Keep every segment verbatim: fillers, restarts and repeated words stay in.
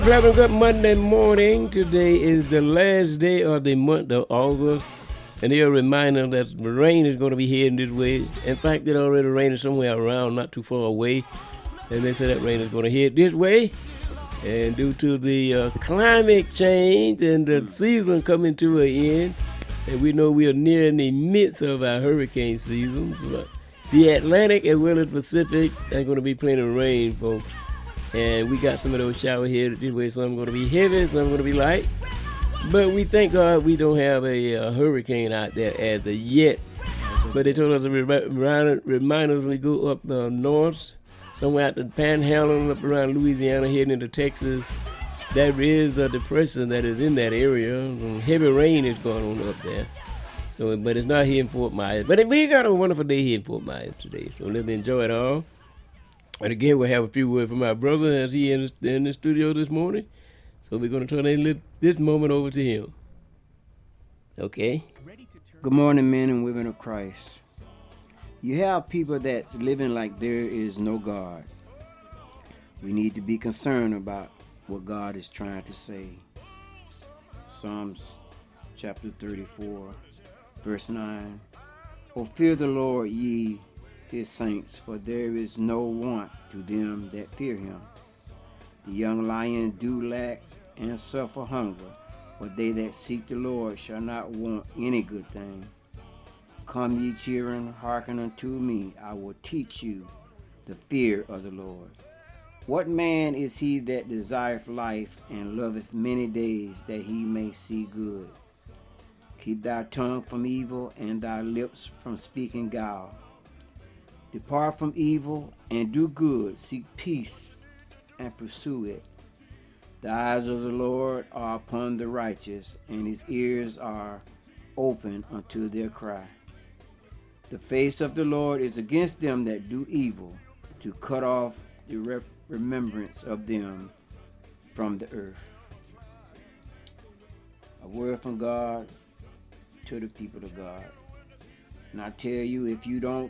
Having a good Monday morning. Today is the last day of the month of August, and they're reminding us that the rain is going to be heading this way. In fact, it already raining somewhere around, not too far away, and they say that rain is going to head this way. And due to the uh, climate change and the season coming to an end, and we know we are near in the midst of our hurricane season, so the Atlantic as well as Pacific are going to be plenty of rain, folks. And we got some of those shower heads this way. Some going to be heavy, some going to be light. But we thank God we don't have a, a hurricane out there as of yet. But they told us to remind, remind us we go up uh, north, somewhere out the Panhandle, up around Louisiana, heading into Texas. There is a depression that is in that area. And heavy rain is going on up there. So, but it's not here in Fort Myers. But we got a wonderful day here in Fort Myers today. So let's enjoy it all. And again, we'll have a few words from my brother as he is in, in the studio this morning. So we're going to turn this moment over to him. Okay? Good morning, men and women of Christ. You have people that's living like there is no God. We need to be concerned about what God is trying to say. Psalms chapter thirty-four, verse nine. O fear the Lord, ye his saints, for there is no want to them that fear him. The young lion do lack and suffer hunger, but they that seek the Lord shall not want any good thing. Come ye children, hearken unto me, I will teach you the fear of the Lord. What man is he that desireth life and loveth many days, that he may see good? Keep thy tongue from evil and thy lips from speaking guile. Depart from evil and do good, seek peace and pursue it. The eyes of the Lord are upon the righteous, and his ears are open unto their cry. The face of the Lord is against them that do evil, to cut off the rep- remembrance of them from the earth. A word from God to the people of God. And I tell you, if you don't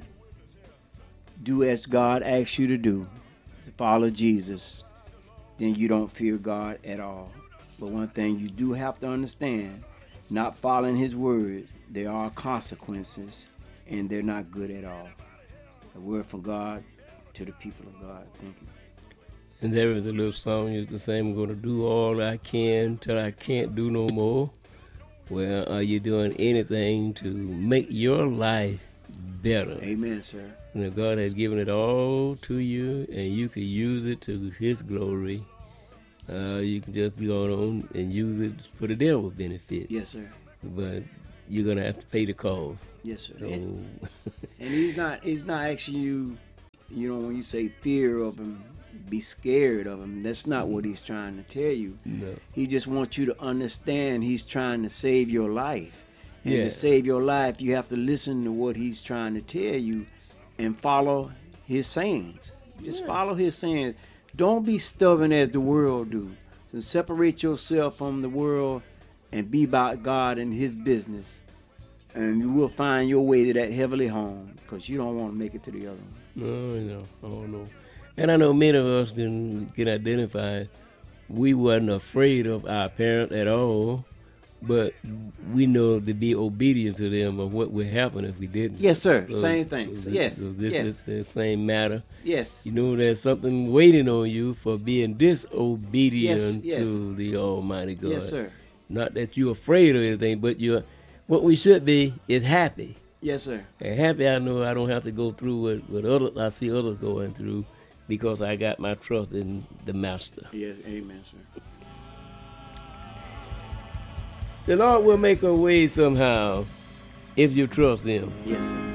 do as God asks you to do, to follow Jesus, then you don't fear God at all. But one thing you do have to understand, not following his word, there are consequences, and they're not good at all. A word from God to the people of God. Thank you. And there is a little song used to say, I'm going to do all I can till I can't do no more. Well, are you doing anything to make your life better? Amen, sir. You know, God has given it all to you, and you can use it to his glory. Uh, you can just go on and use it for the devil's benefit. Yes, sir. But you're going to have to pay the cost. Yes, sir. So, and, and he's not he's not asking you, you know, when you say fear of him, be scared of him. That's not what he's trying to tell you. No. He just wants you to understand he's trying to save your life. And yeah. to save your life, you have to listen to what he's trying to tell you and follow his sayings. Just yeah. follow his sayings. Don't be stubborn as the world do. So separate yourself from the world and be about God and his business. And you will find your way to that heavenly home, because you don't want to make it to the other one. No, no, oh no. And I know many of us can, can identify we wasn't afraid of our parents at all, but we know to be obedient to them of what would happen if we didn't. Yes, sir. So, same thing. So yes. So this yes. is the same matter. Yes. You know there's something waiting on you for being disobedient yes, yes. to the Almighty God. Yes, sir. Not that you're afraid of anything, but you're what we should be is happy. Yes, sir. And happy I know I don't have to go through what, what others I see others going through, because I got my trust in the Master. Yes, amen, sir. The Lord will make a way somehow if you trust him. Yes, sir.